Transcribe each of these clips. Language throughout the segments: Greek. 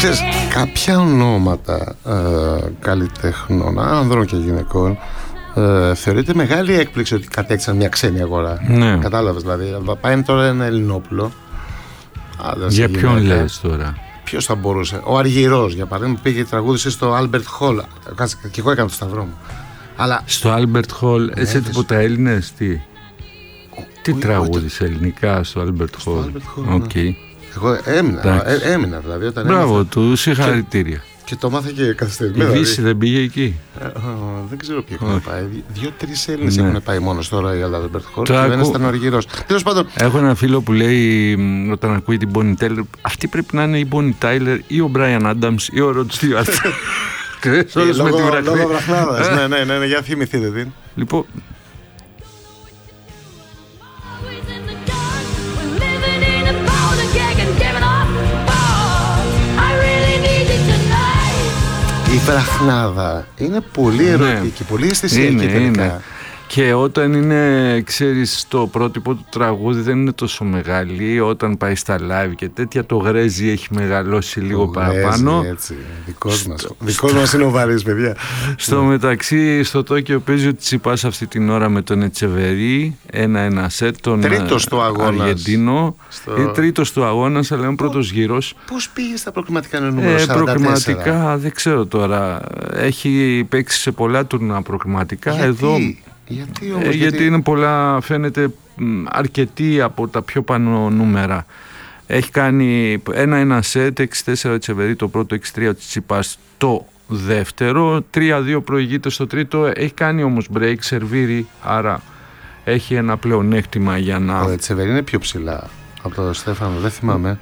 Ξέρεις, κάποια ονόματα καλλιτεχνών, άνδρων και γυναικών, θεωρείται μεγάλη έκπληξη ότι κατέκτησαν μια ξένη αγορά. Ναι. Κατάλαβες δηλαδή. Πάει τώρα ένα Ελληνόπουλο. Για ποιον λες τώρα? Ποιος θα μπορούσε? Ο Αργυρός, για παράδειγμα, πήγε και τραγούδισε στο Albert Hall. Και εγώ έκανα το σταυρό μου. Αλλά... Στο Albert Hall, έτσι τίποτα Έλληνες, τι τραγούδισε ελληνικά στο Albert Hall? Okay. Εγώ έμεινα δηλαδή. Μπράβο του, συγχαρητήρια. Και το μάθα και καθυστερημένα. Η Δύση δεν πήγε εκεί? Δεν ξέρω ποιοι έχουν πάει. 2-3 Έλληνες έχουν πάει μόνο τώρα για Albert Hall. Και ο ένας ήταν ο Αργυρός. Τέλος πάντων. Έχω ένα φίλο που λέει, όταν ακούει την Bonnie Tyler, αυτή πρέπει να είναι η Bonnie Tyler ή ο Brian Adams ή ο Rod Stewart. Λόγω βραχνάδας. Ναι, για θυμηθείτε την. Λοιπόν. Η βραχνάδα είναι πολύ ερωτική, πολύ αισθησιακή τελικά. Και όταν είναι, ξέρεις, το πρότυπο του τραγούδι δεν είναι τόσο μεγάλη. Όταν πάει στα live και τέτοια, το γρέζι έχει μεγαλώσει λίγο παραπάνω. Έτσι, δικός μας είναι ο βαρύς, παιδιά. Στο μεταξύ, στο Τόκιο παίζει ο Τσιπάς αυτή την ώρα με τον Ετσεβερί, 1-1 σετ, τον Αργεντίνο. Είναι τρίτος του αγώνας, αλλά είναι πρώτος γύρος. Πώς πήγε στα προκριματικά νούμερο 44? Προκριματικά δεν ξέρω τώρα. Έχει παίξει σε πολλά τουρνά προκριματικά. Εδώ. Γιατί είναι πολλά, φαίνεται αρκετοί από τα πιο πάνω νούμερα. Έχει κάνει 1-1 σετ, 6-4 ο Τσεβερί το πρώτο, 6-3 ο Τσιπάς το δεύτερο, 3-2 προηγείται στο τρίτο. Έχει κάνει όμως break, σερβίρει, άρα έχει ένα πλεονέκτημα για να... Ο Τσεβερί είναι πιο ψηλά από τον Στέφανο, δεν θυμάμαι.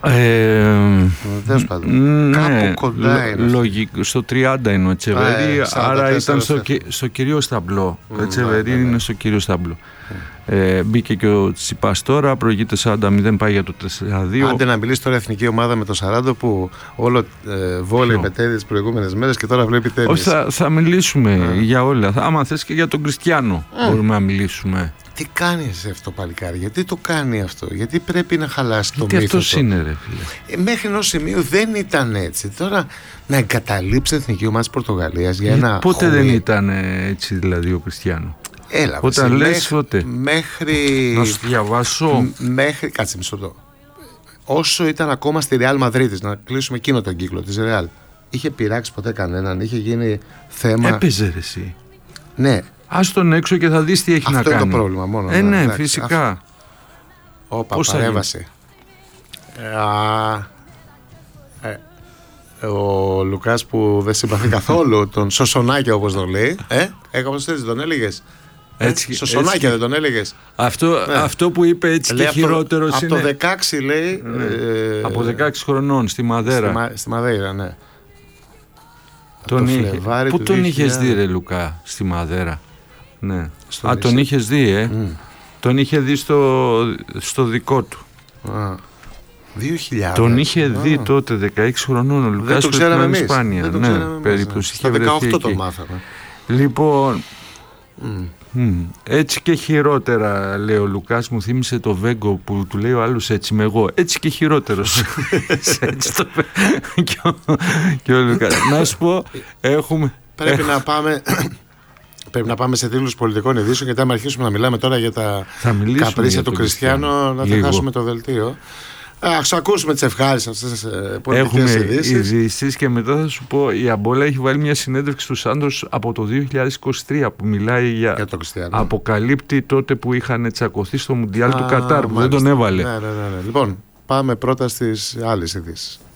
Κάπου κοντά είναι. Στο 30 είναι ο Τσεβερί, άρα ήταν στο κυρίως ταμπλό. Ο Τσεβερί είναι στο κυρίως ταμπλό. Μπήκε και ο Τσιπάς τώρα, προηγείται 40-0, πάει για το 4-2. Άντε να μιλήσει τώρα εθνική ομάδα με το 40 που όλο βόλεϊ μετέδει τις προηγούμενες μέρες και τώρα βλέπει τένις. Θα μιλήσουμε για όλα. Άμα θες και για τον Κριστιάνο μπορούμε να μιλήσουμε. Τι κάνει αυτό, παλικάρι, γιατί το κάνει αυτό, γιατί πρέπει να χαλάσει το μύθο? Γιατί αυτός είναι, ρε φίλε. Μέχρι ενός σημείου δεν ήταν έτσι. Τώρα να εγκαταλείψει η εθνική ομάδα της Πορτογαλίας για ένα. Πότε δεν ήταν έτσι, δηλαδή, ο Κριστιάνο? Έλα, όταν λες τότε. Μέχρι. Να σου διαβάσω. Μέχρι. Κάτσε μισό λεπτό. Όσο ήταν ακόμα στη Ρεάλ Μαδρίτης, να κλείσουμε εκείνο τον κύκλο της Ρεάλ, είχε πειράξει ποτέ κανέναν? Είχε γίνει θέμα? Έπαιζε ρε εσύ. Ναι. Ας τον έξω και θα δεις τι έχει να κάνει. Αυτό είναι το πρόβλημα μόνο. Ναι, φυσικά. Όπα, παρέμβαση. Ο Λουκάς που δεν συμπαθεί καθόλου, τον Σωσονάκια όπως τον λέει. Όπως έτσι τον έλεγες? Σωσονάκια δεν τον έλεγες? Αυτό που είπε έτσι λέει, και χειρότερος είναι. Από το 16 λέει. Από 16 χρονών στη Μαδέρα. Στη Μαδέρα, ναι. Πού τον είχες δει ρε Λουκά? Στη Μαδέρα. Ναι. Τον είχες δει Τον είχε δει στο δικό του. 2000. Τον είχε δει τότε 16 χρονών ο Λουκάς που ήταν στην Ισπάνια. Ναι, περίπτωση. Στο 18 το μάθαμε. Λοιπόν, έτσι και χειρότερα, λέει ο Λουκάς, μου θύμισε το Βέγκο που του λέει ο άλλος έτσι με εγώ. Έτσι και χειρότερος. Και ο Λουκάς. Να σου πω, έχουμε. Πρέπει να πάμε σε τίτλους πολιτικών ειδήσεων, γιατί άμα αρχίσουμε να μιλάμε τώρα για τα καπρίσια του Κριστιάνο, να θα χάσουμε το δελτίο. Ας ακούσουμε τις ευχάριστες αυτές πολιτικές ειδήσεις και μετά θα σου πω, η Αμπόλα έχει βάλει μια συνέντευξη του Σάντος από το 2023 που μιλάει για το Κριστιάνο. Αποκαλύπτει τότε που είχαν τσακωθεί στο Μουντιάλ του Κατάρ που δεν τον έβαλε. Ναι. Λοιπόν, πάμε πρώτα στις άλλες ειδήσεις.